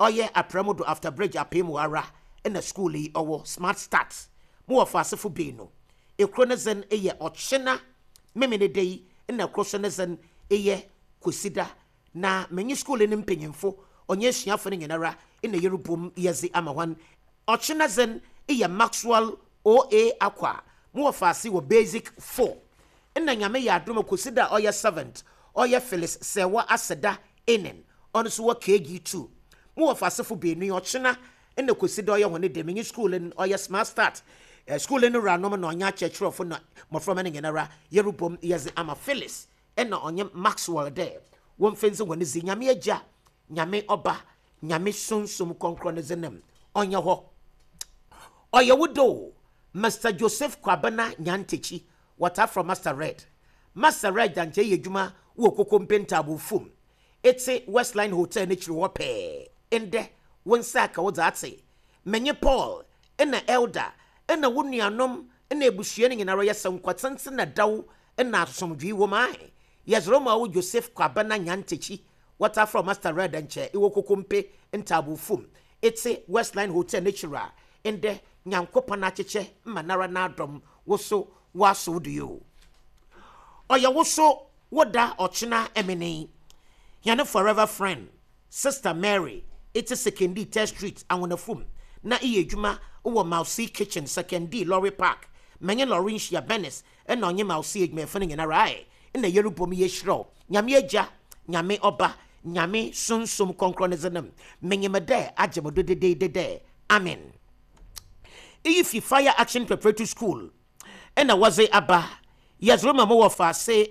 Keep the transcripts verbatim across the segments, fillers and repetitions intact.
oye apremodo after bridge apemu ara in the school yi owo smart start mo of asefo be no ekronezen eye ochena memene dey in the crossnezen eye kosida na menyi school ni mpanyimfo onye suafo ne nyenara in the yerubum yezi amawan ochenazen eye Maxwell O A Aqua mo of ase wo basic four in the nyame ya adom kosida oye seventh oye Phyllis sewa aseda enen on so wo K G two mo of asefo be no ochena in the kosida oye woni de menyi school in oye smart start uh, school in ranom no onya chechro fo no mo from ne nyenara yerubum yezi ama Phyllis and na onye Maxwell there won fenzi woni zi nyame agya nyame oba nyame sunsum konkro ne zenem onye ho oye wodo Mister Joseph Kwabena Nyantechi water from Master Red Master Red anje yedwuma wo kokompenta abufum etse Westline Hotel ne chiri wo pe ende wonsa ka wo zaate menye Paul ena elder ena wonuanom ena ebusua ne nyina roye sankwatsense na daw ena asomdwi wo mai Yazroma wo Joseph Kwabena Nyantechi water from Master Red anje iwo kokompe ntabufum etse Westline Hotel ne chira ende nyankopa na cheche manara na adom woso waso dio oya woso woda ochina emene yana forever friend Sister Mary it's a secondary test street anwonafum na iye dwuma wo Mousy Kitchen secondary Lorry Park menye Laurentia Benes e na onye Mousy egmefane nyina rai na yerubom ye hiro nyame agya nyame oba nyame sunsum konkronizenam menye mede agemodo de de de amen. If you fire action preparatory school and I was a aba yes Roma mo of say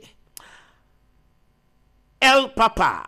El Papa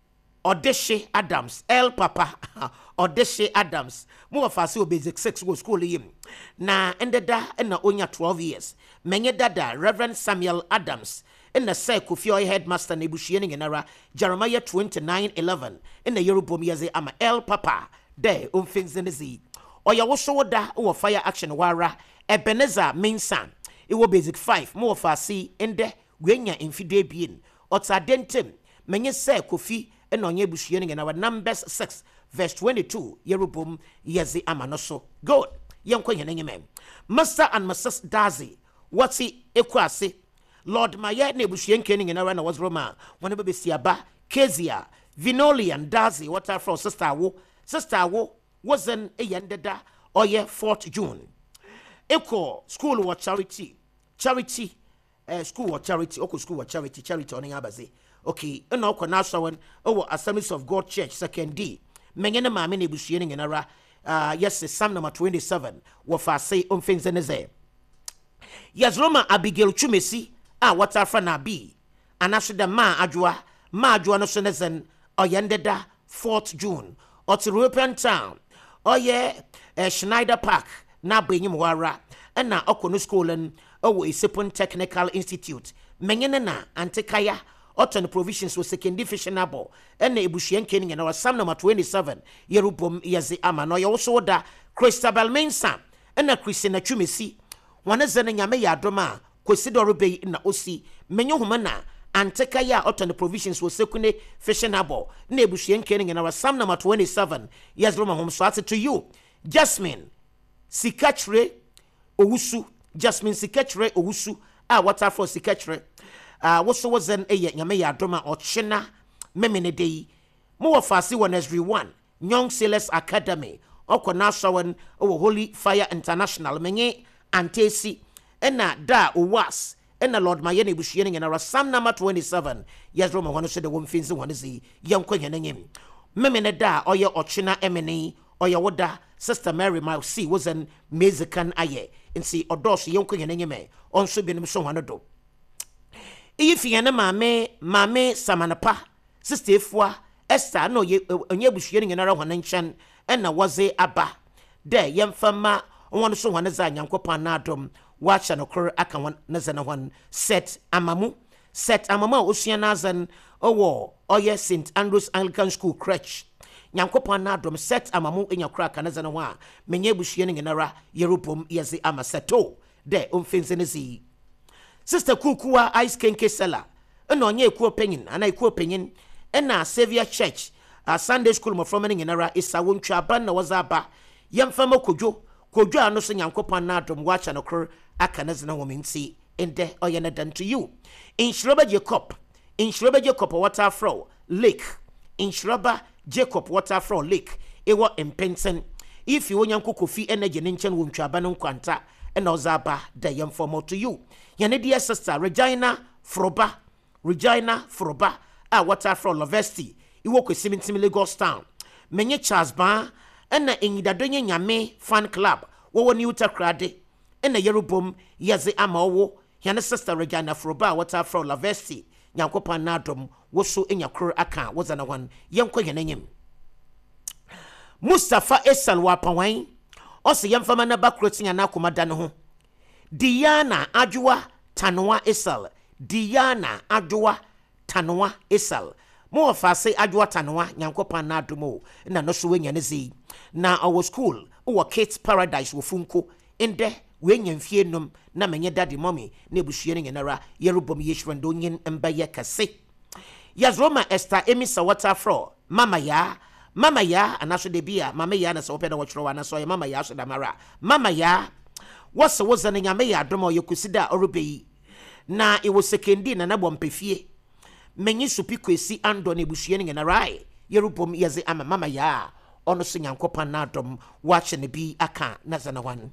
Odeshe Adams El Papa Odeshe Adams mo of us basic six go school him na endeda and na onya twelve years menye dada Reverend Samuel Adams in the say Kofi headmaster nebushiening in era Jeremiah twenty-nine eleven in the Yerubom yaze ama El Papa there um things in the sea oya wo so da wo fire action wara Ebenezer Minsan e wo basic five mo of asi ende gwenya infide bien otadentem menye se Kofi eno onye busuye ne na numbers six verse twenty-two Yerubom yezi amanoso good yenko yenenye mem Master and Missus Dazi wati ekwase Lord Maye ne busuye nkeni na na was Roma wona be siaba Kezia Vinolian Dazi water from sister wo sister wo wasn't a yendeda or ye fourth June. Echo school or charity, charity, uh, school or charity, Oko school or charity, charity on Abazi. Okay, and now Konashawan over Assemblies of God Church, second D. Mengena Mamini Bushining in Ara, uh, yes, Psalm number twenty-seven, Wafa say on things in the Yes, Roma Abigail Chumesi, ah, what our friend be, and after the ma Adua, ma Adua no Senezen, or yendeda fourth June, or to European town. Oh yeah, uh, Schneider Park na bringing wara and na okono school and oh Isipon Technical Institute menyene na antekaya oton provisions was secondary fashionable and na ebushien kening and our Psalm number twenty-seven Yerubom yazi ama no also da Christabel Mensa and na Christina Chumesi one zene nyame ya adoma kwesido be na osi menyo humana antekaya oton provisions was secondary fashionable na ebushien kening and our Psalm number twenty-seven yes Roma home so to you Jasmine Sikachre Owusu Jasmine Sikachre Owusu ah water for Sikachre ah what so was an a nyame ya adoma ochena memene dey mo of asi one every one Young Sailors Academy okona shawan o Holy Fire International menye antesi ena da owas ena Lord Mayene bushiyening in our Psalm number twenty-seven yes Roma one so the one things one is yanko yenenyem memene da oye ochena emene oye woda Sister Mary Mousy was an Mexican aye and see odos yanko yenenyeme on so be no so one do if yana mame mame samanapa Sister Efwa Esther no ye onye bushiyening in our one nchen ena waze aba de yemfama one so one za nyankopon na adom watch an occur aka one nazana one set amamu set amama osua nazan owo oye Saint Andrews Anglican School crèche nyankopon na adom set amamu enyakra aka nazana wa menye bushie ngenara Yerubom yezi amaseto de omfenzenezi Sister Kukua Ice Kenke Sela eno onye ekuo penyin ana ekuo penyin ena Savior Church a Sunday school mo from any nara isa wontwa ban na wazaba yemfa makodwo kodwo ano so nyankopon na adom wacha no kor aka na zena wominti ende oyene dan to you in Shroba Jacob in Shroba Jacob waterfall lake in Shroba Jacob waterfall lake ewo impenten if you wonyanko kofi energy ne nchen wontwa ban nkwanta ena ozaba da yemfa mo to you yene dear sister Regina Froba Regina Froba a waterfall Lovesti iwo kwesi mintim Lagos town menye Charles Ban ena enyidadonye nyame fan club wo ni utakrade ena yerubom yaze ama wo yane sister Regina Froba waterfall Lovesti nyankopan na adom wo so enyakro aka wozana wan yenko yenenyem Mustafa Esal wapawan ose yemfama na bakrotinya na akomada ne ho Diana Adwoa Tanwa Esal Diana Adwoa Tanwa Esal mo fase Adwoa Tanwa nyankopan na adomo na no so wenya ne zi na our school wo Kids Paradise wo funko ende wenya mfie nom na menye daddy mommy na ebuhie ne nyenara yerubom yeshwendo nyen embaye kase Yazroma Esther Emisa waterfall mama ya mama ya anaso de bia mama ya na so peda wo chiro wana so ya mama ya so da mara mama ya wose woza ne nyame ya adomo yekusida orubeyi na e wo sekendi na nabom pefie menyi supi kwesi ando na ebuhie ne nyenara yerubom yeze ama mama ya ono so nyankopan na adom wache ne bi aka na zana wan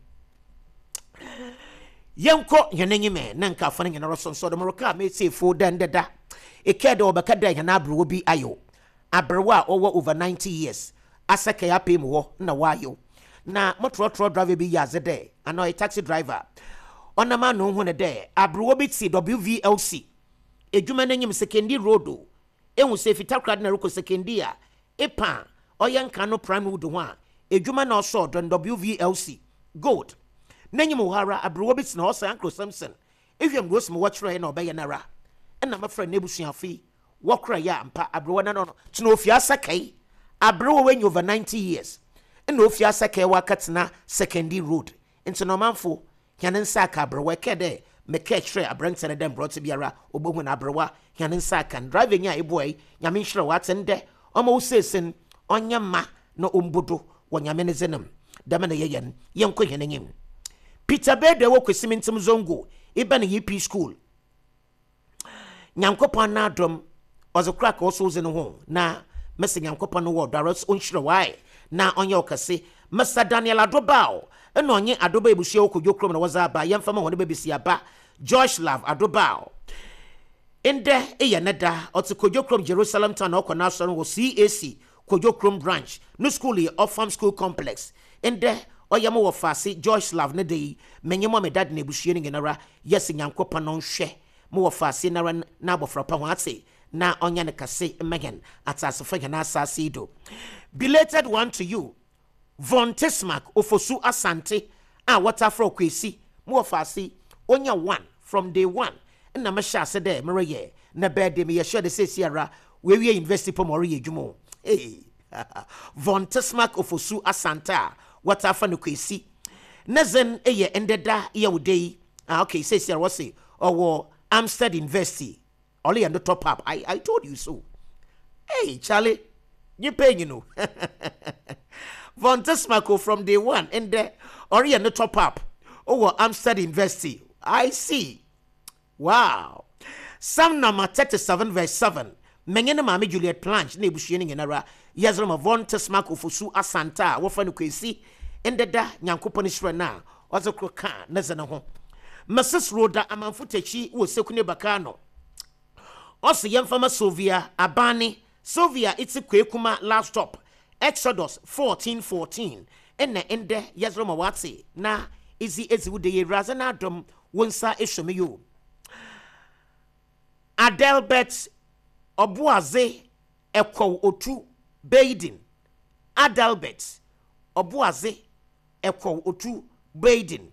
yenko yenanyime na nka afane nyenara so so de moroka me say fo dandada ekede obakada yana abro bi ayo abrewa owo over ninety years asaka ya pay mo na wayo na motro tro driver bi yazede ano a taxi driver onama no hu ne de abrewo bi ti W V L C ejuma nanyim sekendi road ehun se fitakrad na roko sekendi a epa oyanka no prime wood ho a ejuma na oso don W V L C gold nanyim uhara abrewo bi ti na osa Uncle Samson ehwem gross mo watchro na obeye nara na my friend nebusuafi wakra ya ampa abrewo na no tino ofia sakai abrewo when over ninety years na ofia sakai wakatena secondary road into no manfo yanen saka abrewo kede me kechre abrante na dem brought biara obohu na abrewa yanen saka driving ya eboy nyame nhre watende omo usesen onyama na ombodo wonyame ne zenem dama na yeyen yenko yenenyim Peter Bede wo kwesimintim zongo iba na U P school nyankopon na adom ozo crack also ze no ho na mese nyankopon no wo daros onhire wai na onye okase Mister Daniel Adobao eno onye Adoba ebuhie okodwo krom na waza ba yemfama ho ne bebisi aba Josh Love Adobao ende eye neda otikodwo krom Jerusalem town na okona so no C A C kodwo krom branch no school e off farm school complex ende oyamo wo fase Josh Love ne dey menyemo me dad na ebuhie ne ngenara yes nyankopon no hwe mo wo fase na na abofra pa ho ate na onya ne kase megen atasefo na asase do belated one to you Von Tismark Ofosu Asante a waterfall kwesi mo wo fase onya one from day one na ma sha se de mereye na bed me ye sure de say siara we we university pomori edwumo eh Von Tismark Ofosu Asante waterfall no kwesi nazen eye endeda ye wodei ah okay say siara wo say owo Amstead University, only on the top up. I, I told you so. Hey, Charlie, you pay, you know. Von Tismark from day one, and there, only on the top up. Oh, Amstead University. I see. Wow. Psalm number thirty-seven, verse seven. Mengene mami Juliet Planch, nebushiening in era. Yazrama Von Tismark Ofosu Asanta, wofanu kwesi, and the da, Nyankopon na, also kroka, nezanaho. Missus Rhoda Amanfutechi wo sekune bakano Osi yemfama Sylvia Abani Sylvia itsi kwekuma last stop Exodus fourteen fourteen enne ende yazroma wati na izi ezi wude ye razana dom wonsa eshomeyo Adelbert Obuaze ekwo otu Baden Adelbert Obuaze ekwo otu Baden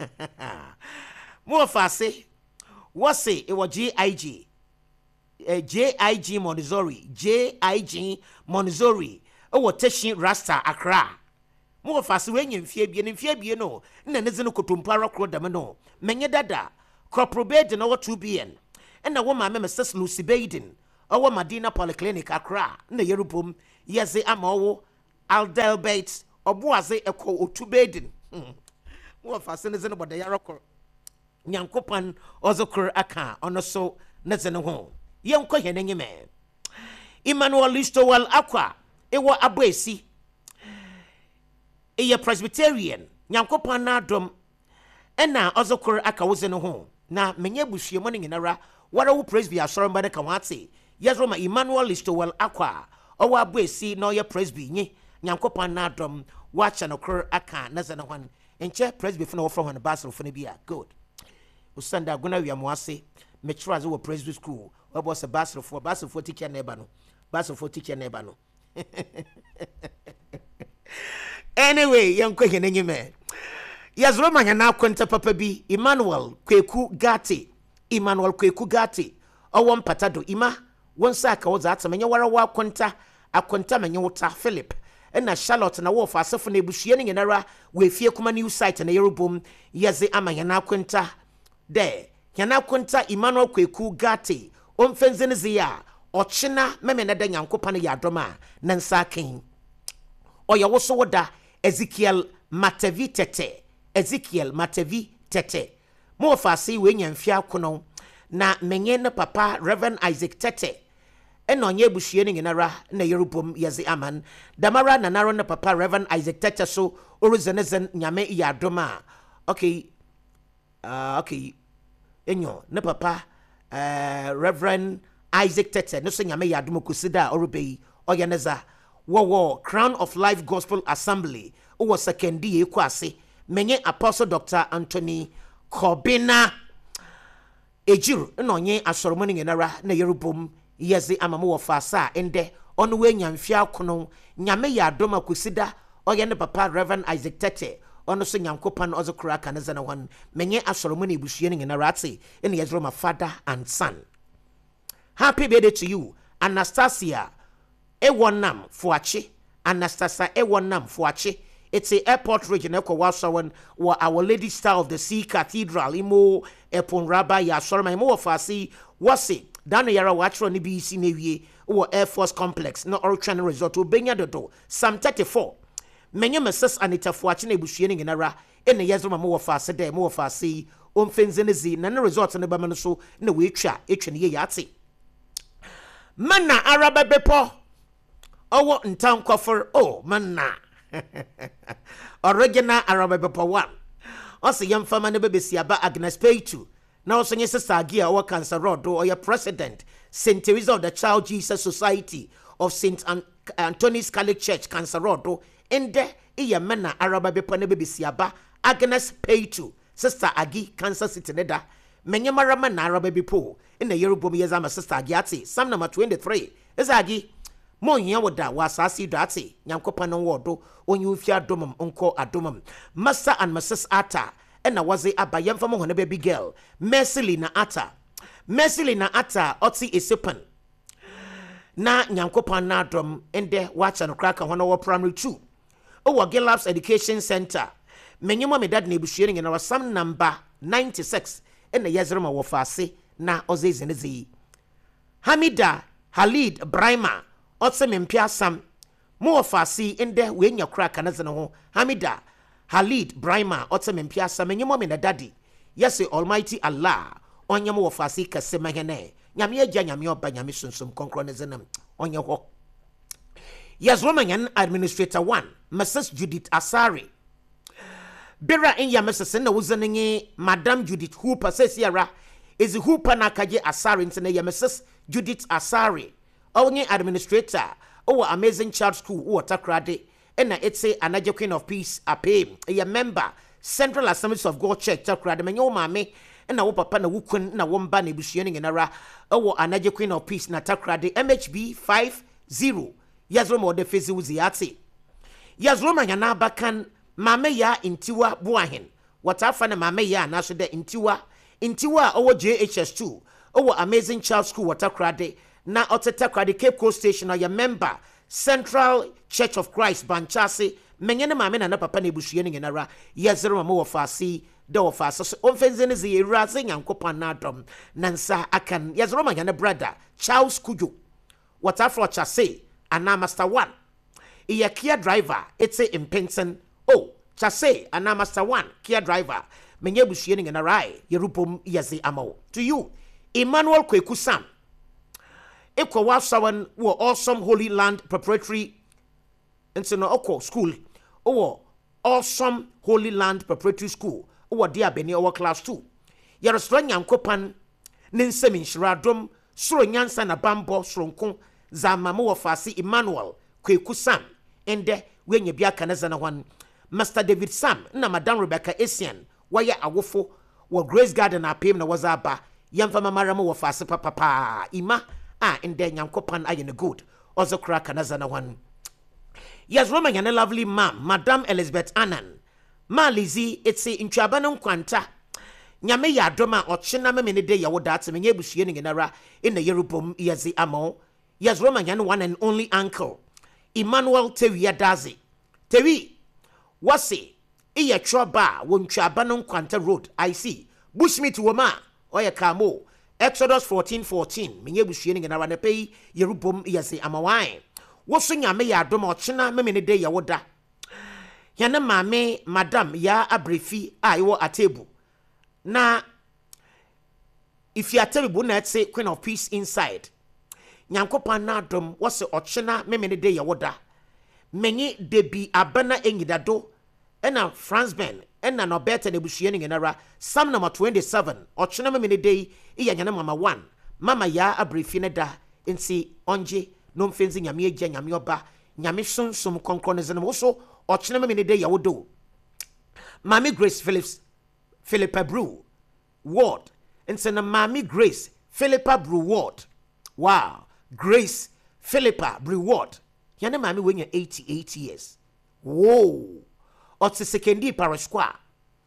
Mo fase wase e wo J I G eh, J I G Monizori J I G Monizori e wo Teshin Rasta Accra mo fase wenye mfie bie ne mfie bie no na ne zeno kotompara kro dam no menye dada Corporal Baden no two B N and na wo ma me Missus Lucy Baden owo Madina Polyclinic Accra na yerubom yeze ama owo Aldelbert oboaze eko otubedin wo fa se ne ze no boda yarokor nyankopan ozokor aka ono so ne ze no ho yenko hene nyime Emmanuel Listowell Aqua ewo aboesi eye Presbyterian nyankopan na adom ena ozokor aka wo ze no ho na menye busuemo ne nyinara wara wo presby asoromba ne ka wate yezroma Emmanuel Listowell Aqua owo aboesi na oye presby nyi nyankopan na adom wacha no kor aka na ze no ho enche presby funa wo from ho basel funa bia good usanda guna wiamo ase metraze wo presby school wo boss basel for basel for teacher na eba no basel for teacher na eba no anyway yanko hene nyime yazroma nya na akwenta papa bi Emmanuel Kweku Gati Emmanuel Kweku Gati owo mpatado ima wonsa aka wo za atamenye wara wa akwenta akwenta menye wota Philip ena Charlotte na wo fa asefo na ebuhie ne nyenara we fie kuma new site na yerubom yeze amanya na akwenta de yana akwenta Emmanuel Kweku Gati omfenze ze ya ochina meme na da nyankopa ne ya doma na nsa ken oya wo so woda Ezekiel Matevi Tete Ezekiel Matevi Tete mo fa se we nyamfia kono na menye na papa Reverend Isaac Tete eno nye buhie ne nyenara na yerubom yeze aman damara na naro na papa Reverend Isaac Tete so orizenezen nyame ya doma okay uh, okay enyo na papa uh, Reverend Isaac Tete no so nyame ya doma kusida orubei oyaneza wo wo Crown of Life Gospel Assembly o sekendi ekwase menye Apostle Doctor Anthony Kobina Ejiru no nye asoromoni ngenara na yerubom yeze amamo wo fasa ende ono we nyamfia kono nyame ya doma kusida oyane papa Reverend Isaac Tete ono so nyankopan ozokura kaneza na wan menye asoromoni buhie ngenara ate ene yezroma father and son. Happy birthday to you Anastasia Ewonam Fuachi Anastasia Ewonam Fuachi. It's a airport region eko wasawan wa Our Lady Star of the Sea Cathedral imo epon raba ya sorma imo fasi wasi dano yara watro ni bi isi newie wo Air Force Complex no Orchard Resort obenya dodo Psalm thirty-four menye Missus Anita Fuachi na ebuhie ne nginara ene yezoma mo fasi de mo fasi omfenze ne zi na ne resort ne ba me so na we twa etwe ne ye yate manna araba bepo owo ntan kofor oh manna original Arabic Papa one. Also, young family ne bebesi aba Agnes Peitu. Na also nye sister Agia or Cancer Road or your president, Saint Teresa of the Child Jesus Society of Saint An Anthony's Catholic Church, Cancer Road. Ende iya mena Arabic Papa ne bebesi aba Agnes Peitu. Sister Agi, Cancer City Neda. Menye marama na Arabic Bipo. In the Yerubum Yazama Sister Agiati. Psalm number twenty-three. Is Agi. Mo nya woda wasasi date nyankopa no wodo onyu fia domam onko adomam Master and Missus Ata ena waze abayam famo ho ne baby girl Mercilina Ata Mercilina Ata oti esepan na nyankopa na adom ende wacha no kraka ho no wo primary two owo Gilabs Education Center menyemo me dad na ebuhie ne na Psalm number ninety-six ena yezrema wo fase na ozezenezi Hamida Halid Brahima Otse mempia sam mo ofasi ende we nya kra kanazene ho Hamida Halid Brahima otse mempia sam enyemo me na daddy yes Almighty Allah onyemo ofasi kase mahene nyame agya nyame oba nyame sunsun konkro ne zenam onye ho yes Roman Administrator one Missus Judith Asari Bera in ya Missus na wuzanenye Madam Judith Hooper sesiara is Hooper na kaje Asari ntene ya Missus Judith Asari Onye administrator owo Amazing Child School wo Takrade ena etse Anaje Queen of Peace apem a member Central Assemblies of God Church Takrade menyo maame ena wo papa na wukun na wo mba na ebuhie ngenara owo Anaje Queen of Peace na Takrade M H B fifty yazro mo de fezi wuziate yazro manya na abakan maame ya intiwa buahen watafa na maame ya na so de intiwa intiwa owo J H S two owo Amazing Child School wo Takrade na oteta kwade Cape Coast Station or your member Central Church of Christ Banchase menye ne maame na na papa na ebuhie ngenara yezero mama wo faasi de wo faasa so omfenze ne ze ewura ze nyankopan na adom nansa akan yezero manya ne brother Charles Kujo what afro chase ana master one iya Kia driver it's a impensen oh chase ana master one Kia driver menye bushie ni na rai yerupom yesi amo to you Emmanuel Kweku Sam ekwa wasawan wo Awesome Holy Land Preparatory into no oko school oh Awesome Holy Land Preparatory School oh dia beni over class two yarosro nyankopan ne nsem nhyiradom soro nyansa na bambo soronko zama mo wafasi Emmanuel Kweku Sam ende wenye bia kaneza na wan Master David Sam na Madam Rebecca Essien waya awofo wa Grace Garden apem na wazaba yamfa mamara mo wafasi papa pa ima a ende nyankopan aye ne good ozo kra kaneza na wan yes Roma yana lovely ma'am Madam Elizabeth Annan ma Lizzie etsi ntwabana nkwanta nyame ya adoma ochina me ne de ya woda atmenye ebuhie ne nara in the yerubom yezi amo yes Roma yana one and only uncle Emmanuel Tewi Adazi Tewi wasi iya choba wontwabana nkwanta road I see Bushmeat woma oya kamo Exodus fourteen fourteen menye ebuhie ne nara ne pei yerubom yezi amawan woso nyame ya adoma ochina me ne de ya woda yana mame madam ya abrefi a iwo atebu na if you are terrible na say Queen of Peace inside nyankopa na adom wose ochina me ne de ya woda menye debi abana enyidado ena France Ben ena no better ne buhie ne nara Psalm number twenty-seven ochina me ne de iya nyane mama one mama ya abrefi ne da nsi onje no mfenzi nyame agya nyame oba nyame sonsom konkro ne zene wo ochina me ne de ya wodo Mami Grace Phillips Philippa Brew Ward nse na Mami Grace Philippa Brew Ward wow Grace Philippa Brew Ward yana mami wenya eighty-eight years whoa otse sekendi parish kwa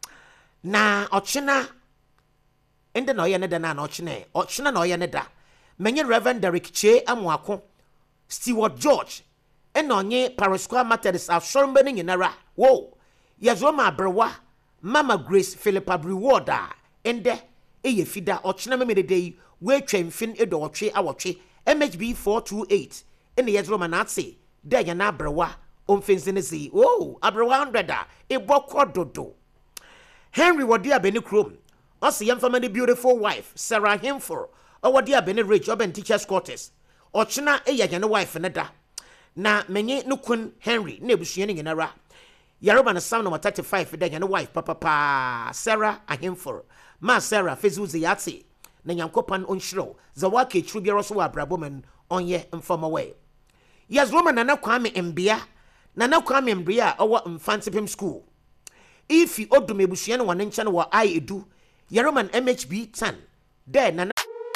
na ochina ende na oye ne da na na ochina ochina na oye ne da menye Reverend Derek Che Amuako Stewart George ena onye parish kwa Methodist afsormbe ne nyinara whoa yazoma abrewa Mama Grace Philippa Brew Ward ende eye fida ochina me de yi we twemfin edo otwe awotwe M H B four two eight ene yazoma na atse de ya na abrewa omfense si oh abrewa one hundred a ebokọ dodo Henry wodi abeni krom osi yemfama ne beautiful wife Sarah Himfor owodi abeni rich oben teachers quarters ochina eye ya ne wife ne da na menye nukun Henry na ebusuye ne nginara Yaroba na Psalm number thirty-five de ya ne wife papa pa Sarah Ahimfor ma Sarah fezuzi yati na nyankopan onhiro za wake tru biaro so abrabomen onye mfama we yes woman na na kwame mbia na na kwame mbia owo mfantepem school if you odum ebusuye ne wane nche ne wa I edu Yaroman M H B ten de na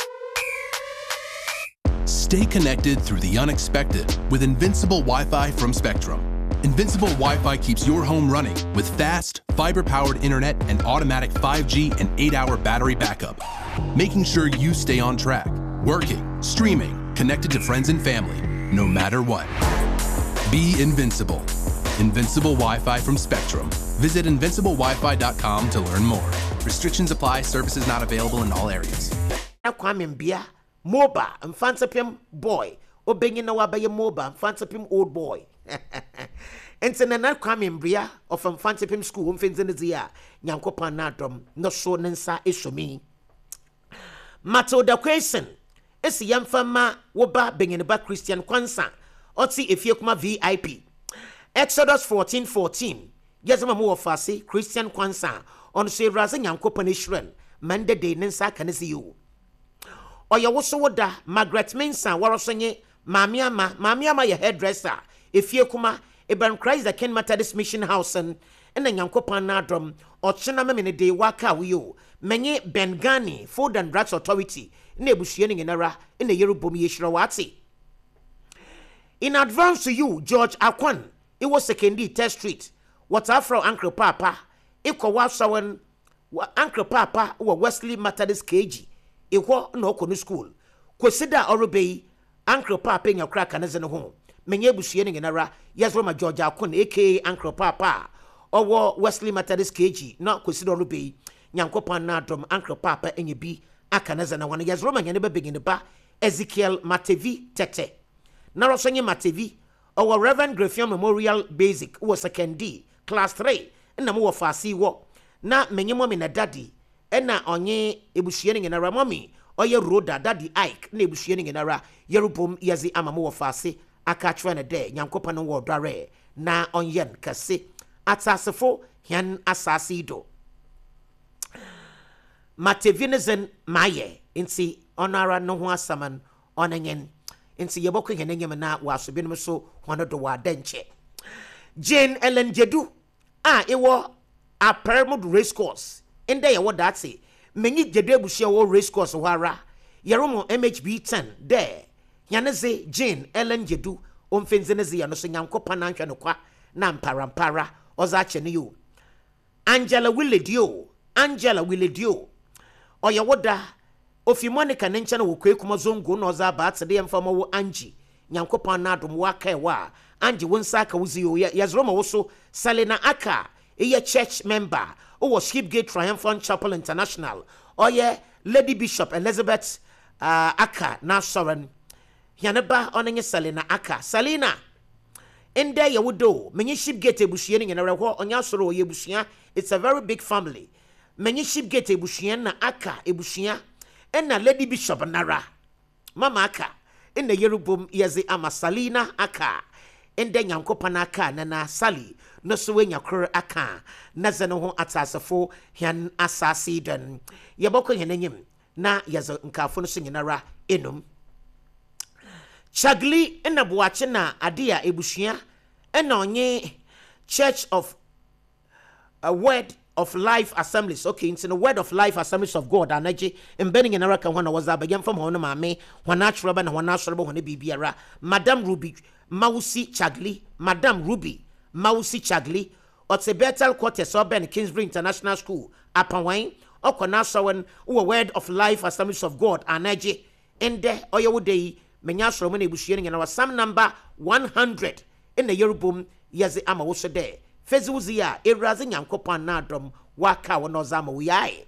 Stay connected through the unexpected with Invincible Wi-Fi from Spectrum. Invincible Wi-Fi keeps your home running with fast, fiber-powered internet and automatic five G and eight hour battery backup, making sure you stay on track, working, streaming, connected to friends and family, no matter what. Be invincible. Invincible Wi-Fi from Spectrum. Visit invincible wi fi dot com to learn more. Restrictions apply. Services not available in all areas. Kwame Mbia, Moba, Mfantapim boy, Obenye na wabaye Moba, Mfantapim old boy. Ente na na Kwame Mbia of Mfantapim school mfenze ne zia nyankopa na adom no so ne nsa esomi. Matilda Kwesen esi yamfama woba benyeneba Christian Kwansa oti efiekuma V I P. Exodus fourteen fourteen yezama mo wofase Christian Kwansa on se raze nyankopa ne hyiren mande de ne nsa kanesi yo. Oya woso woda Margaret Mensa warosonye Mami ama Mami ama ye hairdresser efiekuma Eben Christ the Ken Methodist Mission House and ena nyankopa na adom ochina me ne de waka wiyo menye Bengani Food and Drugs Authority na ebusuye ne nara ena yerubom yeshira wati. In advance to you George Akwan it was sekendi Test Street what afro Uncle Papa ikwa wasawen Uncle Papa wa Wesley Methodist K G ikwa no kono school kwesida orobei Uncle Papa nya kra kaneze ne ho menye ebusuye ne nara yesroma George Akwan aka Uncle Papa owo Wesley Methodist K G na kwesida orobei nyankopan na adom Uncle Papa enye bi akaneze na wana yesroma nya ne be begin ba Ezekiel Matevi Tete na rosonye matevi owo Reverend Graffion Memorial Basic wo second D class three na mo wo faasi wo na menye mo me na daddy ena onye ebuhie ne nara mommy oye roda daddy Ike na ebuhie ne nara yerubom yezi ama mo wo faasi aka twa na de nyankopa no wo dware na onyen kase atasefo hian asasi do Matevinezen maye inti onara no ho asaman onenyen inti yeboko henenyem na wasobinum so hono do wa denche Jane Ellen Jedu a ewo a Paramount Race Course inde ye wo that say menyi Jedu abuhia wo race course ho ara yeromo M H B ten there yaneze Jane Ellen Jedu omfenzeneze ya no so nyankopa na nhwe no kwa na mparampara oza che ne yo Angela Willedio Angela Willedio oye woda ofi Monica nencha na wokwe kuma zongo na oza ba atde yemfama wo Angie nyankopa na adom waka wa Angie wonsa aka wuzi yo yazroma wo so Selena Aka eye church member o Skipgate Triumphant Chapel International oye Lady Bishop Elizabeth uh, Aka na soren yaneba onenye Selena Aka Selena ende ye wodo menye Skipgate ebuhie ne nyina reho onya soro oye ebuhia. It's a very big family. Menye Skipgate ebuhia na Aka ebuhia ena Lady Bishop nara mama Aka ena yerubom yeze ama Salina Aka ende nyankopa na Aka na na Sally no so wenya kro Aka na zeno ho atasefo hian asasi den yeboko henenyim na yazo nkafo no so nyinara enum Chagli ena buache na adia ebuhia ena onye Church of a Word of Life Assemblies. Okay, into the Word of Life Assemblies of God anaje embedding in America when I was abegin from hono mame wana chroba na wana chroba hono bibiara Madam Ruby Mausi Chagli Madam Ruby Mausi Chagli otse Bethel Quarters Urban Kingsbury International School apawan okona sawen wo Word of Life Assemblies of God anaje ende oyewodei menya chroba na ebuhie ne na Psalm number one hundred in the yerubum yaze ama wo so de Fezuziya erazi nyankopa na adom waka wono zama wiyae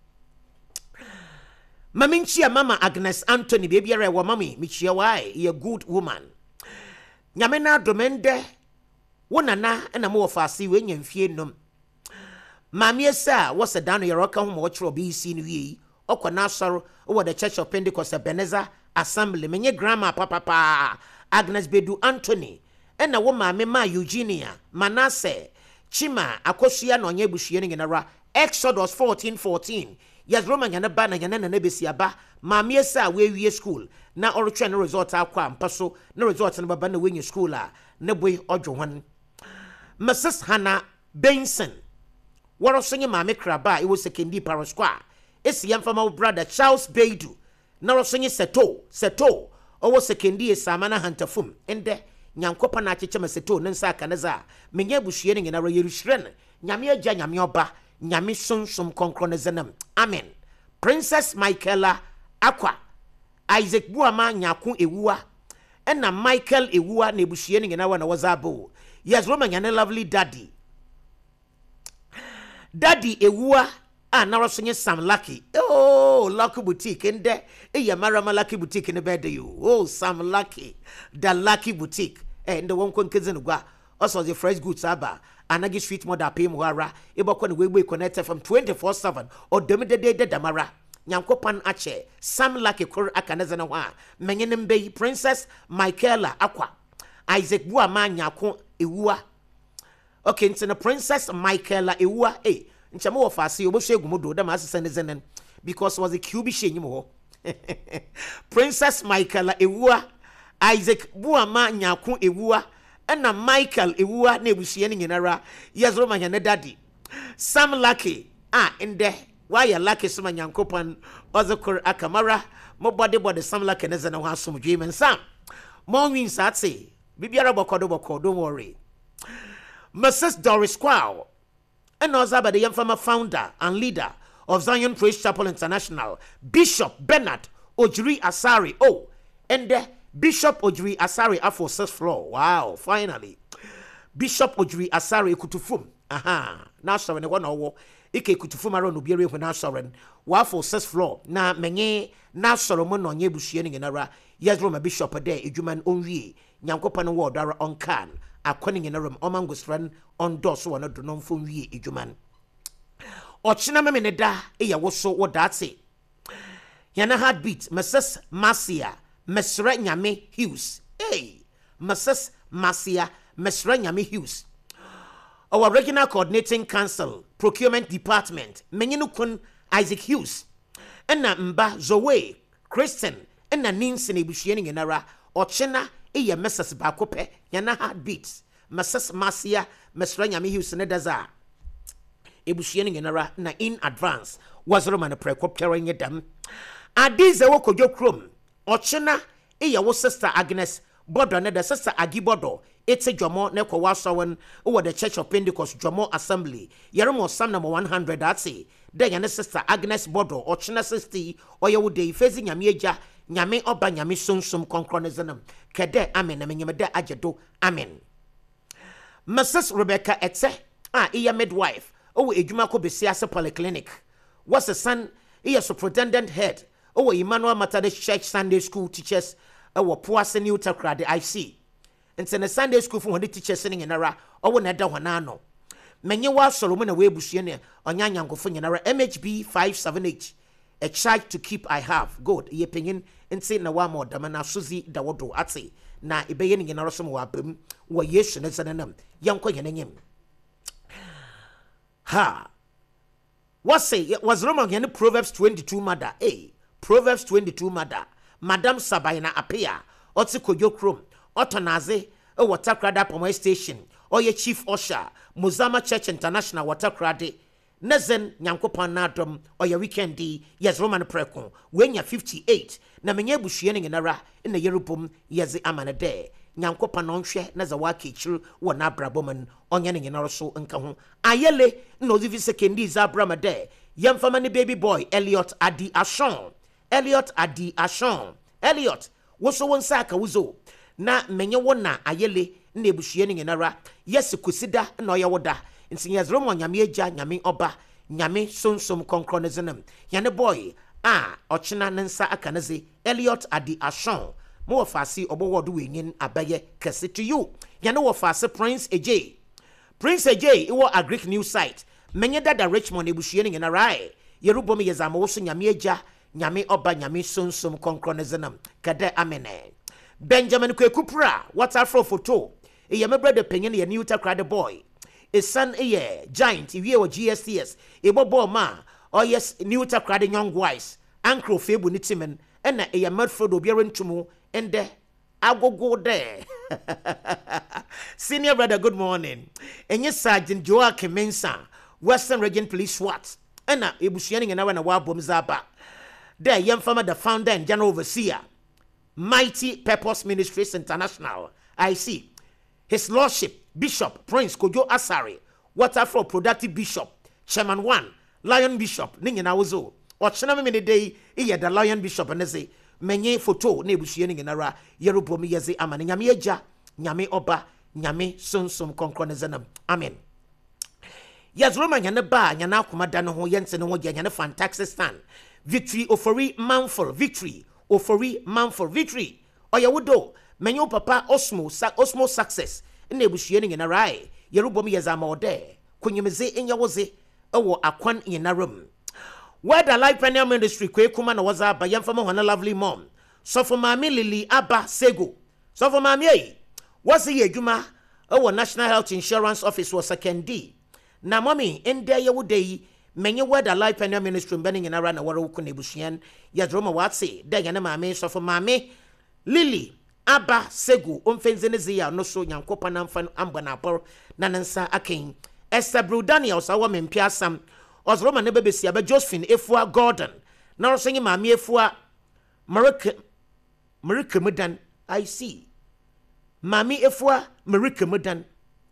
Mami nchia mama Agnes Anthony baby are wa mami michia wae ye good woman nyame na domende wona na na mo ofasi we nyamfie nom mami esa wo se dano ye roka ho mo chro bi si ni wi okona soro wo the Church of Pentecost Ebenezer Assembly menye grandma papa pa Agnes Bedu Anthony ena wo maame ma Eugenia Manasseh Chima akosua no nya ebuhie ne ngenara Exodus fourteen fourteen yes Roman yana ba na yana na nebesi aba maame esa we wie school na orotwe no result akwa mpaso na result no baba na wenye school a ne boy odwo hon Missus Hannah Benson warosonye maame kraba e wo secondary parish square esi yamfama brother Charles Beidu na rosonye seto seto owo secondary samana hantafum ende nyankopa na acheche meseto nensa akaneza menye buhie ne nyina yeruhire nyame agya nyame oba nyame sonsom konkro ne zenam amen Princess Michaela Akwa Isaac Buama nyako ewua ena Michael ewua na buhie ne nyina wana wazabo yes Roma nyane lovely daddy daddy ewua a na rosonye Sam Lucky oh Lucky Boutique ende e ya marama Lucky Boutique ne bede you oh Sam Lucky the Lucky Boutique eh ende won kon keze ngwa also the fresh goods aba anagi street mother pay mo ara e bokọ ne we connected from twenty-four seven or dem de de damara nyankopan ache Sam Lucky kor akaneze ne ho a menye ne mbe Princess Michaela Akwa Isaac Buama nyako ewua okay ntene Princess Michaela ewua eh nchama wo faase oboshe gumodo da ma asese ne zenen because was a Q B shenyim ho Princess Michaela ewua Isaac Buama nyako ewua ena Michael ewua na ebuhie ne nyinara yezro manya ne daddy Sam Lucky ah ende why Lucky soma nyankopan ozokor akamara mo body body Sam Lucky ne zena ho asomdwe men Sam mo win satse bibiara bokodo bokodo don't worry Missus Doris Kwao and Ozaba the Yamfama founder and leader of Zion Praise Chapel International, Bishop Bernard Ojiri Asari. Oh, and the Bishop Ojiri Asari after sixth floor. Wow, finally. Bishop Ojiri Asari kutufum. Aha. Now sorry, one hour. Ike kutufum around Ubiere when now sorry. Wow for sixth floor. Na menye na Solomon on Yebushiening in Ara. Yezroma bishop de ejuman onwie nyankopa no wodara on kan akwani nyenarum omangosran on dos wona do no mfo wie ejuman ochina meme ne da eya woso wodate yana heartbeat Missus Marcia Mesra Nyame Hughes hey Missus Marcia Mesra Nyame Hughes our regional coordinating council procurement department menyinu kun Isaac Hughes ena mba Zoe Christian ena ninsi ne buhie ne nara ochina eye Missus Bakope yana heartbeat Missus Marcia Mesra Nyame Hughes ne daza ebuhie ne nara na in advance wazoro man prekopere nyedam adize wo kodwo krom ochina eye wo sister Agnes Bodo ne the sister Agibodo etse dwomo ne kwa wasawon over the Church of Pentecost dwomo assembly yeremo sam number one hundred that say then your sister Agnes Bodo ochina sixty oye wo dey facing nyame agya nyame oba nyame sonsum konkronizanam kede amen na menyemede agedo amen Missus Rebecca Etse ah iya midwife owo edwuma ko besiase polyclinic was a son iya superintendent head owo Emmanuel Methodist Church Sunday School teachers owo Poase New Takrade I C nti na Sunday School for the teachers ni nara owo na da hona no menye wa solomo na we busue ne onyanya nkofo nyenara M H B five seven H a charge to keep I have good ye penyin nti na wa mo dama na sozi da wodo ate na ibeye ni nyenara so mo abam wo Yesu ne zananam yanko yenanyem ha what say was Roman yen Proverbs twenty-two mother eh Proverbs twenty-two mother Madam Sabaina appear oti kodyo krom otonaze e Waterkrade Pomo station oye chief usher Muzama Church International Waterkrade nezen nyankopon na dom oye weekendi yes Roman preko wenya fifty-eight na menye buhie ne nara na yerupom yeze amanede nyankopon onhwe na za wake chiru wona abrabomon onye ne nyenaro so nka ho ayele no zivi sekendi za abramade yemfama ne baby boy Elliot Adi Ashon Elliot Adi Ashon Elliot woso wonsa aka wuzo na menye wona ayele na ebuhie ne nara yes kusida na oya woda nti yes Romo nyame agya nyame oba nyame sonsom konkronizenam yane boy ah ochina nensa aka naze Elliot Adi Ashon mo wafasi obowodo wenyin abaye kese to you yane wafasi Prince Ej Prince Ej iwo a Greek news site menye dada Richmond ebuhie ne nara yerubom yezama woso nyame agya nyame oba nyame sonsom konkronizenam kade amene Benjamin Kwekupra waterfall photo e ye mebrede penyen ye New Takrade boy a son a year giant if you G S T S a bobo ma or yes New Takrade young wise ankro febu nitimen and a ye medford obiaren tumu and de I go go there senior brother good morning and yes Sergeant Joachim Mensa Western Region Police SWAT and a ebusianing and awana wabom zaba there young farmer the founder and general overseer Mighty Purpose Ministries International I see His Lordship Bishop Prince Kojo Asare Waterfall Productive Bishop Chairman one Lion Bishop ninye na wozo ochena me day iye the Lion Bishop aneze menye photo na ebuhie ninge nara yerubom yeze amane nyame agya nyame oba nyame sonsom konkronezanam amen yes Roma nyane ba nyana akoma da no ho yense no ho gya nyane Fantaxistan Victory Ofori Manful Victory Ofori Manful Victory oya wodo menyo papa Osmo sa Osmo success na ebuhie ninge nara yerubom yezama ode kunyemeze enyawoze ewo akwan yenarum where the life premier ministry kwe kuma na waza ba yamfama hona lovely mom so for mami Lily Aba Sego so for mami eh what's the adwuma ewo National Health Insurance Office was second D na mommy ende ye wodai menye where the life premier ministry mbani nara na waro ku na ebuhie yadroma watse de yana mami so for mami Lily Aba Sego omfenze ze ya no so nyankopa na mfa amba na apor na nansa aken Esther Bru Daniel sawa mempia sam Ozroma ne bebesi aba Josephine Efua Gordon na rosenye mami Efua Marika Marika Mudan I see Mami Efua Marika Mudan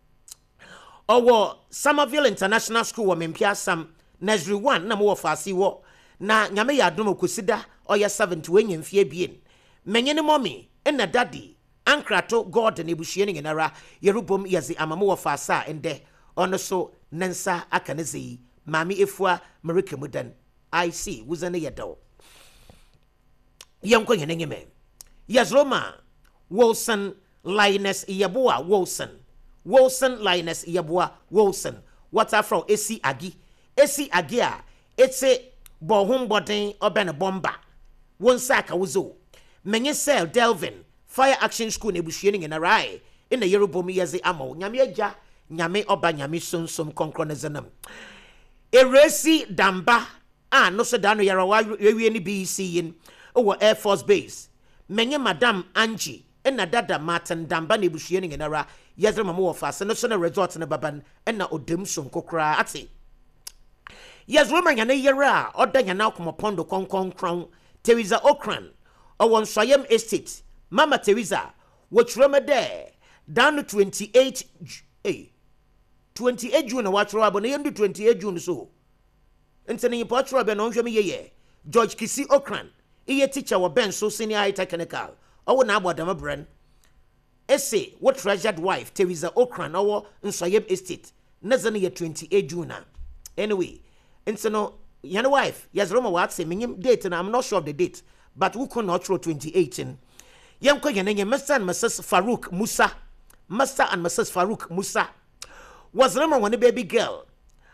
owo Somerville International School wa mempia sam Nursery one na mo wafasi wo na nyame ya adom okosida oya seventy wenye mfie bien menye ne mommy ena daddy Ankrato Gordon ebuhie ne nara yerubom yezi amamo wafasa ende ono so nensa akanezi Mami Efua Marika Mudan I see wuzane yedo yanko yenengeme Yes, Roma. Wilson Linus Yabua Wilson. Wilson Linus Yabua Wilson. What are from Esi Agi? Esi Agia. It's a bohum body or ben a bomba. One sack a wuzo. Many sell Delvin. Fire Action School nebushiening in a rye. In the Yerobomi yazi amo. Nyamieja. Nyame oba nyame sun sum konkronezanam. Eresi Damba. Ah, no so dano yarawa yewi ni B C in. Over Air Force Base. Many Madame Angie. And na dada Martin Damba nebushiening in a ra. Yazra mo fast. And no so resort in a baban. And na odem sum kokra ati. Yes, woman yana yara. Oda yana kuma pondo kong kong crown. Teresa Okran. Or Swayam Estate. Mama Teresa. Which Roma there. Down to twenty-eight. Eh. twenty-eight June. Watch Rob. And twenty-eight June so. And sending Port Rob and on me ye. George Kisi Okran. Iye teacher wa Ben so senior high technical. Owo na abo dama bren. Ese what treasured wife Teresa Okran owo Nsayem Estate. Nazani ye twenty-eight June. Anyway, and so no yana wife yes Roma what say minim date and I'm not sure of the date, but who can not throw twenty eighteen. Yam ko yana Mister and Missus Farouk Musa. Master and Missus Farouk Musa. Was Roma one baby girl.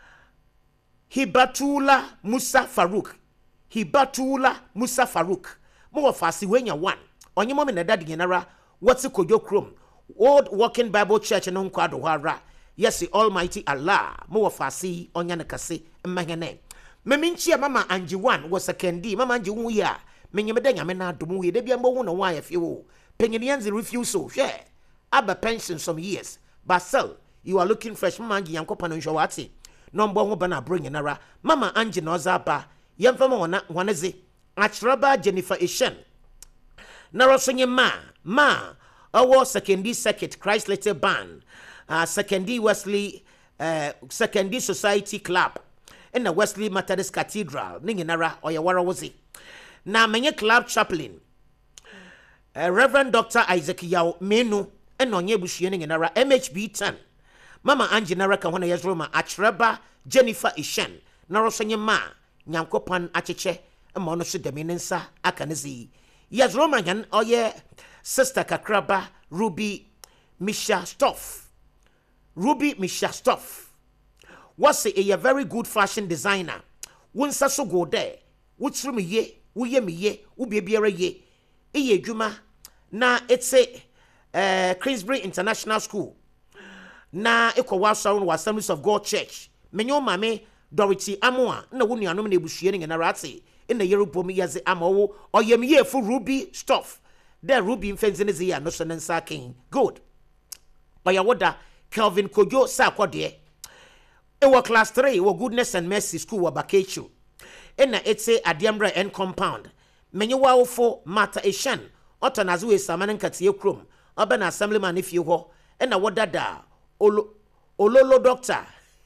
Hibatula Musa Farouk. Hibatula Musa Farouk. More fast when you one. On your mom and daddy genera, what's a koyo chrome? Old Walking Bible Church and Unquado Hara. Yes, the Almighty Allah. More fasi on Yanakasi and Mahane. Meminchia Mama Angie one was a candy. Mama Angie Wuya. Menyamedanga mena dumuhi. Debi ambo wuna wife you. Penganians refusal. Share. Abba pension some years. Basel, you are looking fresh. Mama Angie Yanko Panonshawati. Number one bana bring nara. Mama Angie Nozaba. Yamfama wana wanazi. Achraba Jennifer Ishen. Narosonye ma. Ma. Our secondary circuit Christ Letter Band. Uh, secondary Wesley uh, Secondary Society Club. In the Wesley Methodist Cathedral. Ninginara or Yawara wazi. Na menye club chaplain. Uh, Reverend Doctor Isaac Yao Menu. And onye bushiyening in ara M H B ten. Mama Angie Naraka wana yazroma Achraba Jennifer Ishen. Narosonye ma. Nyankopan acheche. Mono su deminensa akanizi. Yazroma yan oye Sister Kakraba Ruby Misha Stoff. Ruby Misha Stoff. Was a, a very good fashion designer. Wunsa so go there. Wutsru mi ye, uye mi ye, ubi biere ye. Iye juma na it's a uh, Queensbury International School. Na eko wasaun wa Assemblies of God Church. Menyo mame Dorothy Amoa na wunu anom na ebushiering na rati in the Yerobomi yaze amawo oyem ye for Ruby Stoff. There Ruby mfenzenezi ya no sonensa king. Good. Oya woda Kelvin Kojo sa kwade. Ewa class three wa Goodness and Mercy School wa Bakechu. Ena etse Adiambra N compound. Menye wa fo Mata Eshan. Otonazu e samanen katie krom. Oba na assemblyman if you ho. Ena woda da olo ololo doctor.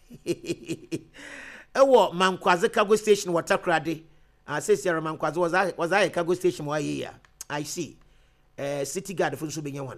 Ewo Mankwaze Cargo Station Watakrade. I say Sarah Mankwaze was I was I a cargo station why here. I see. Uh, city guard for so one.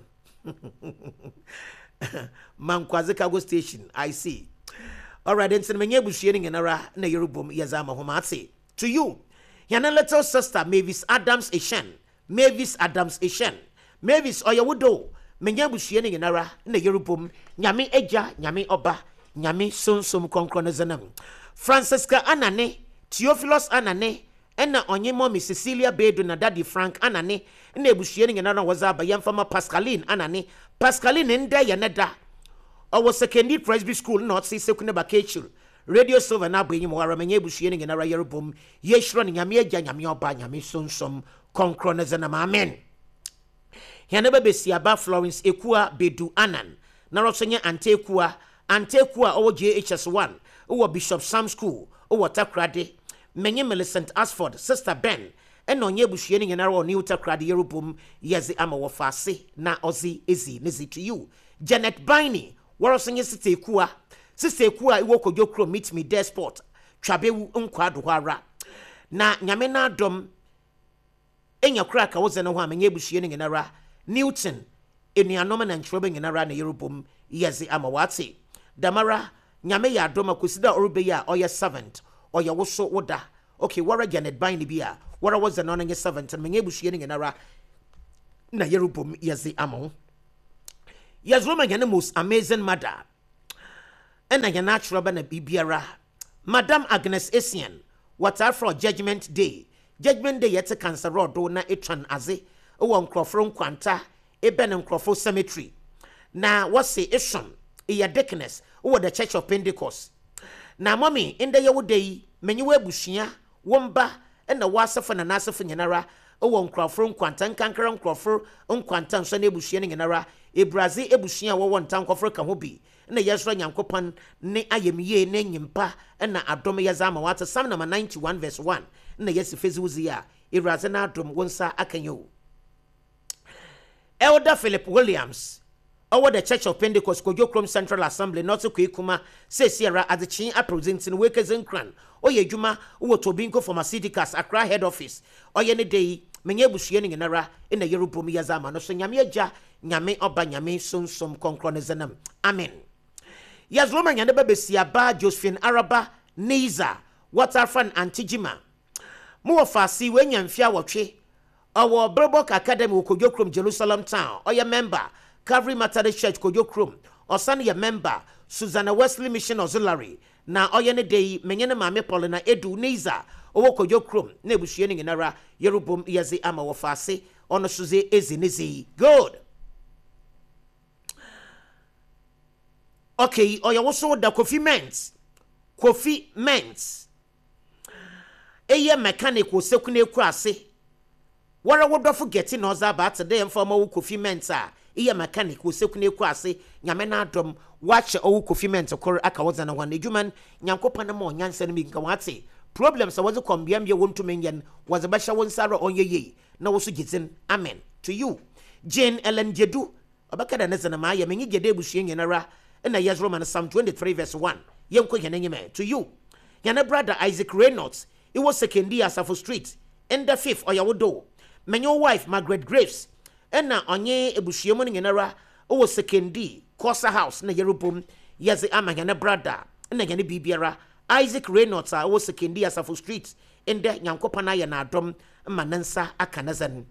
Mankwaze Cargo Station. I see. All right, then send me bushiering in ara na Yerubum Yazama Homati. To you, Yana little sister Mavis Adams Eshen. Mavis Adams Eshen. Mavis Oyawudo. Menya bushiering in ara na Yerubum. Nyami Eja, Nyami Oba, Nyami Sun Sum Concronazanam. Francesca Anane, Theophilus Anane, and na onye mommy Cecilia Bedu na daddy Frank Anane, and ne bushiering in ara was by Yamfama Pascaline Anane, Pascaline in day yaneda. Our secondary Presby School, not see Sekuna Bakechul. Radio Silver na bring more Ramanye bushiering in ara Yerubum, yesh running a mere Yamio Banyami Sun Sum Concronazanam. Amen. He never be see about Florence Ekua Bedu Anan. Narosanya Antekua, Antekua O J H S one, O Bishop Sam School, O Takrade, Menye Millicent Asford, Sister Ben, and no Yebushianing in our new Takrade Yerubum, Yazi Amawafasi, na Ozi, Izzy, Nizzy to you. Janet Biney, Warosanya Sister Kua, Sister Kua, Iwoko Yokro meet me there sport, Trabewu Unkwaduara. Na Yamena Dom, Enya Cracker was an Oham, and Yebushianing in ara, Newton. In the anoman and trouble in around the Yerubum, Yazi Amawati. Damara, Nyame ya doma kusida orubeya or your servant, or your woso woda. Okay, wara Janet Biney bia, wara was an on your servant, and Mengebu shearing in ara na yerubom yezi amo yes Roma the most amazing mother and na natural ba na bibiara Madam Agnes Essien what are for judgment day judgment day yet cancer road na etran aze o nkrofro nkwanta ebe na nkrofo cemetery na what say eshon e deaconess o the Church of Pentecost na mommy in the yewo day menyi we bushia womba na wasafa na nasafa nyenara o nkrofro nkwanta nkankara nkrofro nkwanta nso na ebushia nyenara e Brazil ebushia wo won tankofro ka ho bi na yesra nyankopan ne ayemiye na nyimpa na adom yazama wata Psalm number ninety-one verse one na yesi fezuzi ya iraze na adom wonsa akanyo Elder Philip Williams over the Church of Pentecost Kojokrom Central Assembly not Kwekuma say Sierra at the Chin representing Wakers and Cran oye juma wo Tobinko Pharmaceuticals Accra head office oye ne day menye busuye ne nara in the Yerubom yazama no so nyame agya nyame oba nyame sonsom konkronezanam amen. Yes, Roman Yanaba Besiaba, Josephine Araba, Niza, Waterfront Antijima. More fasi when yan fia wache. Our Burbok Academy Kojokrum Jerusalem Town, or your member, Calvary Methodist Church Kojokrum, or son your member, Susanna Wesley Mission Auxiliary. Now, oyene day, Menyana Mame Paulina Edu Niza, or Kojokrum, Nebushianing in Ara, Yerubum Yazi Ama Wafasi, on a Suze Ezinizi. Good. Okay, or you also the Kofi Mens. Kofi Mens. Eye mechanic was sekune kwase. What I would forget in us about today and for more Kofi Mensa. Eye mechanic was sekune kwase. Nyamena drum watch o Kofi Mens occur akawazana one human nyankopana mo nyansen mi nkawate. Problems was a combiam ye won to menyan was a basha one Sarah on ye ye. Na was gitin. Amen. To you. Jane Ellen Jedu. Abakada nezana maya mengi gede bushien yenara. And yes, Romans Psalm twenty-three verse one. Yanko yaneme to you. Yana brother Isaac Reynolds. It was second year Safo Street. And the fifth or yawodo. Men your wife Margaret Graves. And na onye ebushiemon yanara. It was second D. Corsa House na Yerubum. Yes, ama yana brother. And na yani bibiara. Isaac Reynolds I was second year Safo Street. And the yanko panaya na dom manansa akanazan.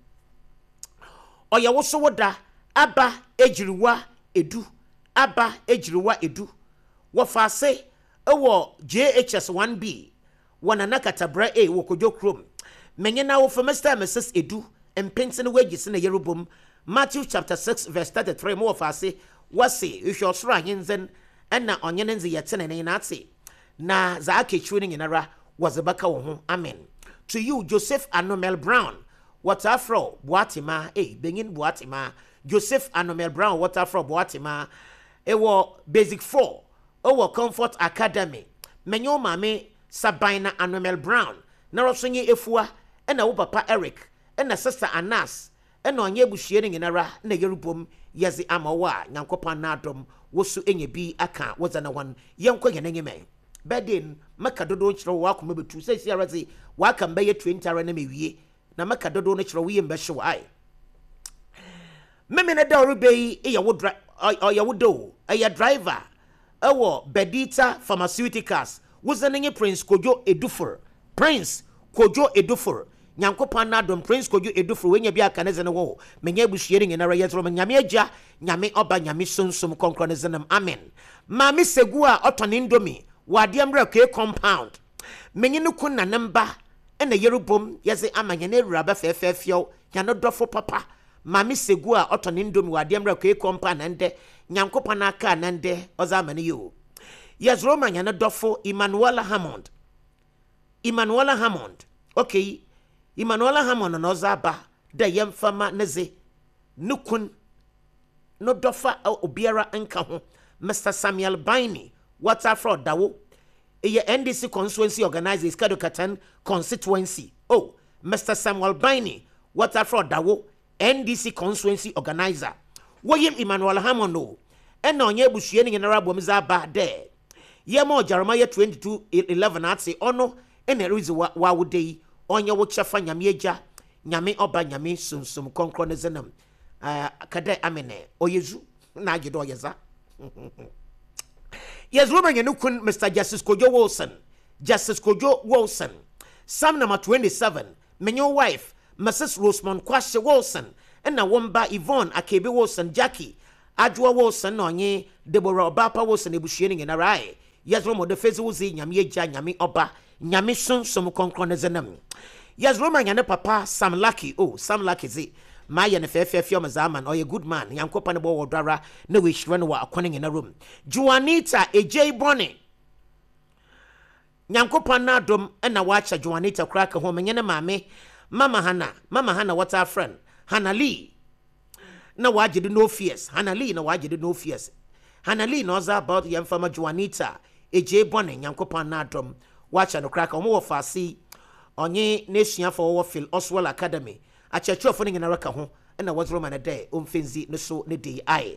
Or yawoso wada. Abba ejiriwa edu. Aba ejiriwa edu wafa se ewo J H S one B wana katabra e wo Kojokrom menye na wo for Mister Missus Edu empense ne wages na Yerubom Matthew chapter six verse thirty-three mo wafa se wase ihwo soro ahenzen na onye ne nze yetene ne na ate na za akechwe ne nyinara wazebaka wo ho amen. To you Joseph Anomel Brown what afro boatima eh benyin boatima Joseph Anomel Brown what afro boatima ewo basic four owo Comfort Academy menyo mame Sabina Anomel Brown na rosonye efua ena wo papa Eric ena sister Anas ena onye buhie ne nginara na Yerubom yezi amawa nyankopa na adom wosu enye bi aka wozana wan yenko yenenye bedin maka dodo nchiro wa akoma betu se sia razi wa aka mbaye twenty ara na mewie na maka dodo no chiro wiye mbehwe wa ai meme na da orubei e ya wo dra ya wo do e driver ewo Bedita Pharmaceuticals wozanenye Prince Kojo Edufor Prince Kojo Edufor nyankopa na adom Prince Kojo Edufor wenya bi aka ne zene wo menye buhie ne nara yetro nyame agya nyame oba nyame sonsom konkro ne zenem amen. Mami segu a otone ndomi wade mra ke compound menye ne kun na namba ena Yerubom yeze amanye ne raba fefefio ya no dofo papa Mami segu a otone ndomi wade mra ke compound nde nyankopa na aka nande ozamane yo yes Roman ya no dofo Emmanuel Hammond Emmanuel Hammond okay Emmanuel Hammond no zaba da yemfama neze nukun no dofa obiara nka ho Mister Samuel Baini Waterford dawo eye N D C constituency organizer Iskado Katan constituency oh Mister Samuel Baini Waterford dawo N D C constituency organizer woyem Emmanuel Hammond no ena onye buhie ne general bomza ba de yemo Jeremiah twenty-two eleven atse ono ena rizi wa wodei onye wo chefa nyame agya nyame oba nyame sunsum konkro ne zenam uh, kada amene oyezu na agedo oyeza yes Roman yenukun Mister Justice Kojo Wilson Justice Kojo Wilson Psalm number twenty-seven menyo wife Missus Rosemont Kwashe Wilson na womba Yvonne Akebe Wilson Jackie Adwa Wilson no nye Deborah Obapa Wilson ebuhie ne na rai Yazro mo de fezi wuzi nyame agya nyame oba nyame sonsom konkron ne zenam Yazro ma nyane papa Sam Lucky oh Sam Lucky zi ma ye ne fefefe o zaman oye good man yankopa ne bo wodara na we hire no wa akone na room Juanita Ejay Bonnie Nyankopa na dom na wacha Juanita kraka ho menye ne maame Mama Hana Mama Hana what our friend Hannah Lee na wajide no fears Hannah Lee na wajide no fears Hannah Lee knows about the infama Juanita Ejay Bonnie Nyankopa na dom wacha no kraka omo wofasi onye nation for Warfield Oswell Academy a church for na raka ho na was Roman a day umfenzi no so ne day ai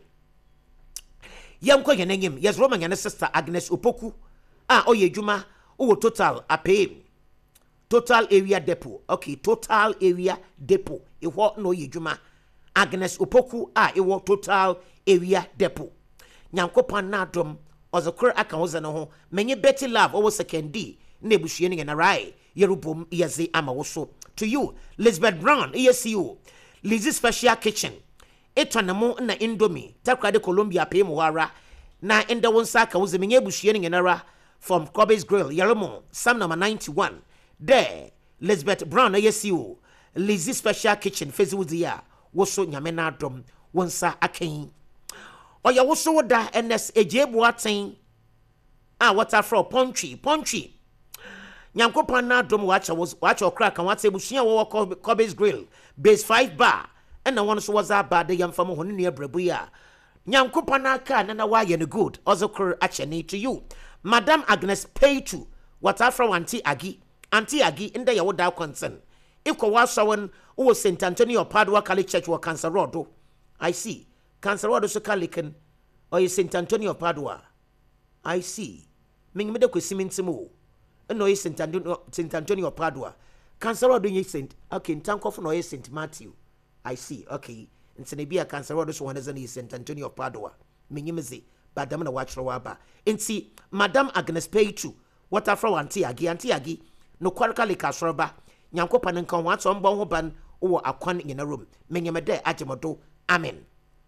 Yamko yenengim yes Roman yana sister Agnes Opoku ah oye juma o total apay Total Area Depot okay Total Area Depot e ho no ye juma Agnes Opoku ah e wo Total Area Depot Nyankopan na dom ozokor aka ho zeno ho menye Betty Love o second D na ebuhie ne na rai yerubom yeze ama wo so to you Elizabeth Brown E S U Lizzie Special Kitchen etwanamo na Indomie takrade Colombia pay mo wara na enda wonsa aka wo ze menye ebuhie ne na ra from Kobe's Grill Yeromo Sam number ninety-one there Elizabeth Brown E S U Lizzie Special Kitchen feziwudia woso nyame na adom wonsa akan oya woso woda N S Ejay Boaten ah water from Pontry Pontry Nyankopan na adom wacha was wacha okra kan wate bushia wo Kobe's Grill base five bar and na one so was aba de yamfamo honu ne abrabuya Nyankopan na aka na na wa ye no good ozokor achene to you Madam Agnes Paytu water from Auntie Agi Auntie Agi in the yawoda concern Iko wasawon o Saint Antonio Padua Catholic Church wa Cancer Road I see Cancer Road so Calican or Saint Antonio Padua I see Ming de kwesimentimo no is Saint Antonio Saint Antonio Padua Cancer Road is Saint okay Tankof no is Saint Matthew I see okay ntse bia Cancer Road so one is Saint Antonio Padua minyimeze badam na wachro waba enti Madam Agnes Paytu water from Auntie Agi Auntie Agi no kwarkale kasroba Nyankopa nkan wato mbon ho ban wo akwan nyina room menyemede agemodo amen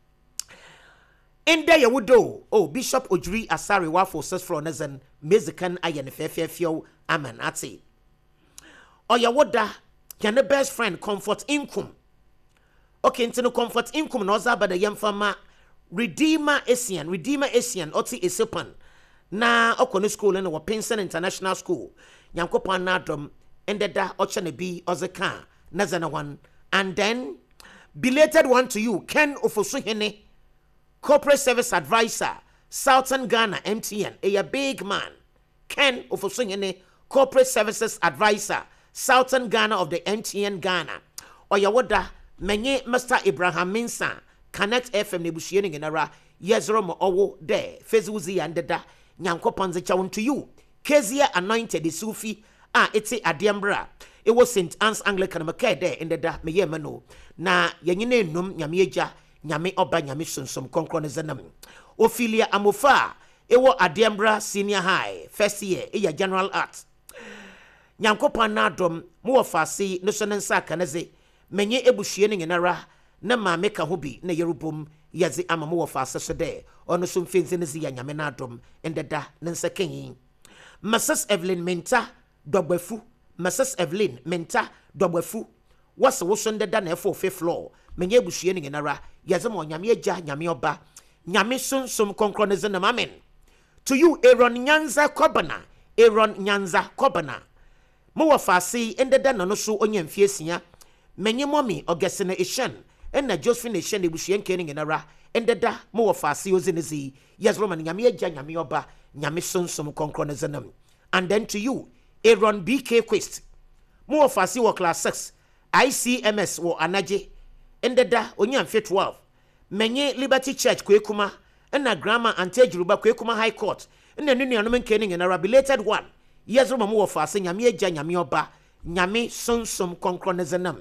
Ende yewudo oh Bishop Ojuri Asari wa for six floor nezen mezikan ayen fefefio amen ati oyawoda kene best friend Comfort Income okay ntino Comfort Income no za bada yemfama Redeemer Asian Redeemer Asian oti esepan na okono school na wo Pinson International School Nyankopa na dom endeda ochane bi ozeka nazana one and then belated one to you Ken Ofosuhene Corporate Service Advisor Southern Ghana M T N a big man Ken Ofosuhene Corporate Services Advisor Southern Ghana of the M T N Ghana oyawoda menye Master Abraham Minsa Connect F M nebushie ne genara yezro mo owo de fezuzi andeda Nyankopa nze chawon to you Kezia anointed the Sufi ah eti adiambra it was Saint Anne's Anglican make there in the da me yemano na yenyine num nyame agya nyame oba nyame sonsom konkron zenam Ophelia Amofa ewo adiambra senior high first year e ya general art Nyankopa na dom mo wofase no so nensa kaneze menye ebuhie ne ngenara na ma meka ho bi na yerubom yazi ama mo wofase so de ono so mfenze ne zi ya nyame na dom in the da nensa kenyin Missus Evelyn Menta Dogbefu Missus Evelyn Menta Dogbefu wasa woso ndeda na efo fifth floor menye buhie ne ngenara yaze mo nyame agya nyame oba nyame sonsom konkron ze na amen to you Aaron Nyanza Kobana Aaron Nyanza Kobana mo wafase ndeda na no so onya mfiesia menye mommy ogesene eshen na Josephine eshen ebuhie nke ne ngenara ndeda mo wafase ozenezi yaze Roman nyame agya nyame oba nyame sonsom konkron ze na and then to you Aaron B K Quest mo wafase wo class six I C M S wo anaje endeda onya mfe twelve menye Liberty Church kwekuma na grammar antejuruba kwekuma High Court na nunu anom nke ne na related one yezo mo wafase nyame agya nyame oba nyame sonsom konkron zenam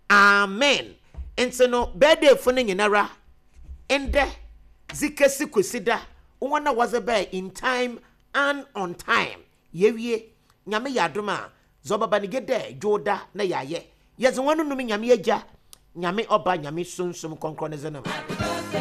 amen enseno birthday fo ne nyinara ende zikesi kwesida wona wazebe in time and on time yewie nyame yadoma zobaba ne gede joda na yaye yezo wonu numi nyame agya nyame oba nyame sunsum konkro ne zenam